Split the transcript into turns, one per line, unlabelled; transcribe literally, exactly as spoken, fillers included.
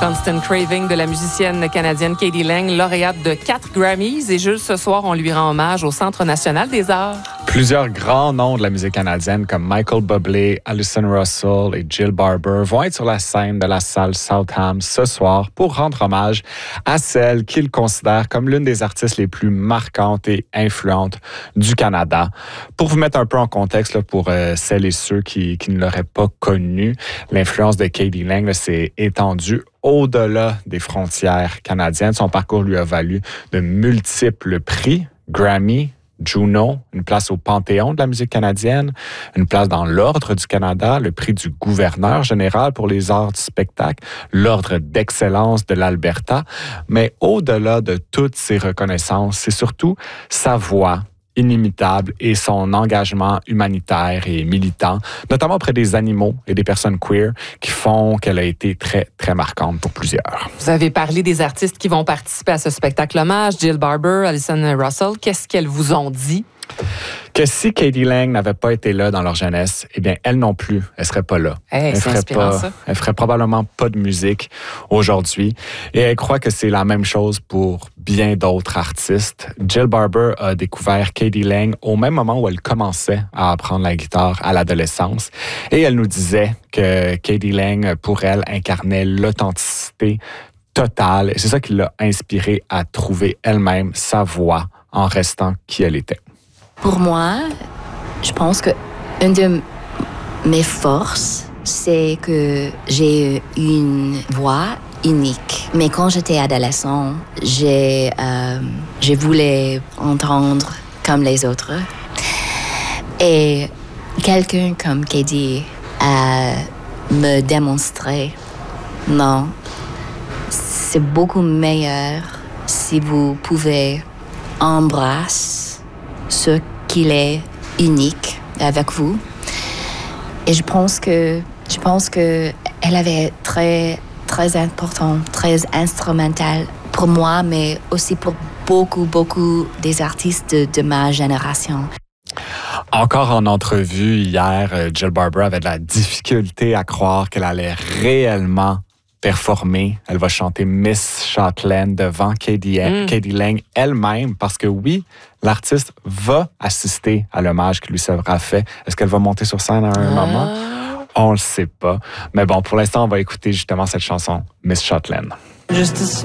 Constant Craving de la musicienne canadienne K.D. Lang, lauréate de quatre Grammys. Et juste ce soir, on lui rend hommage au Centre national des arts.
Plusieurs grands noms de la musique canadienne comme Michael Bublé, Alison Russell et Jill Barber vont être sur la scène de la salle Southam ce soir pour rendre hommage à celle qu'ils considèrent comme l'une des artistes les plus marquantes et influentes du Canada. Pour vous mettre un peu en contexte, là, pour euh, celles et ceux qui, qui ne l'auraient pas connue, l'influence de K.D. Lang là, s'est étendue au-delà des frontières canadiennes. Son parcours lui a valu de multiples prix, Grammy, Juno, une place au Panthéon de la musique canadienne, une place dans l'Ordre du Canada, le prix du gouverneur général pour les arts du spectacle, l'Ordre d'excellence de l'Alberta. Mais au-delà de toutes ces reconnaissances, c'est surtout sa voix inimitable et son engagement humanitaire et militant, notamment auprès des animaux et des personnes queer, qui font qu'elle a été très, très marquante pour plusieurs.
Vous avez parlé des artistes qui vont participer à ce spectacle hommage, Jill Barber, Alison Russell. Qu'est-ce qu'elles vous ont dit?
Que si K.D. Lang n'avait pas été là dans leur jeunesse, eh bien, elle non plus, elle serait pas là.
Hey,
elle
c'est
ferait
inspirant,
pas,
ça.
Elle ferait probablement pas de musique aujourd'hui. Et elle croit que c'est la même chose pour bien d'autres artistes. Jill Barber a découvert K.D. Lang au même moment où elle commençait à apprendre la guitare à l'adolescence. Et elle nous disait que K.D. Lang, pour elle, incarnait l'authenticité totale. Et c'est ça qui l'a inspirée à trouver elle-même sa voix en restant qui elle était.
Pour moi, je pense que une de mes forces, c'est que j'ai une voix unique. Mais quand j'étais adolescent, j'ai, euh, je voulais entendre comme les autres. Et quelqu'un comme K.D. a me démontré, non, c'est beaucoup meilleur si vous pouvez embrasser ce qu'il est unique avec vous. Et je pense que je pense que elle avait très très important, très instrumental pour moi, mais aussi pour beaucoup beaucoup des artistes de, de ma génération.
Encore en entrevue hier, Jill Barber avait de la difficulté à croire qu'elle allait réellement performer. Elle va chanter Miss Shotland devant K.D. Mm. Lang elle-même, parce que oui, l'artiste va assister à l'hommage qui lui sera fait. Est-ce qu'elle va monter sur scène à un ah. moment? On le sait pas. Mais bon, pour l'instant, on va écouter justement cette chanson, Miss Shotland. Juste